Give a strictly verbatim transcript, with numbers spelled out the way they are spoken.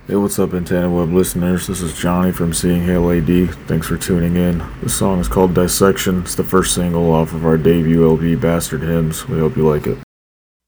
Hey, what's up, Antenna Web listeners? This is Johnny from Seeing Hail A D. Thanks for tuning in. This song is called Dissection. It's the first single off of our debut L P, Bastard Hymns. We hope you like it.